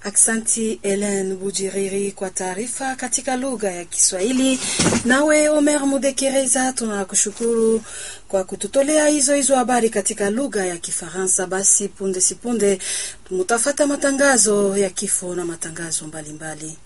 Aksanti Helen Bujiriri kwa taarifa katika lugha ya Kiswahili. Nawe Omer Mudekereza tunakushukuru kwa kututolea hizo habari katika lugha ya Kifaransa. Basi punde sipunde mutafata matangazo ya kifo na matangazo mbalimbali.